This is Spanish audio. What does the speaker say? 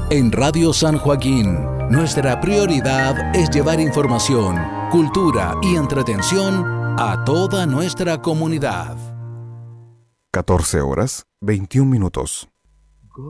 En Radio San Joaquín, nuestra prioridad es llevar información, cultura y entretención a toda nuestra comunidad. 14 horas, 21 minutos.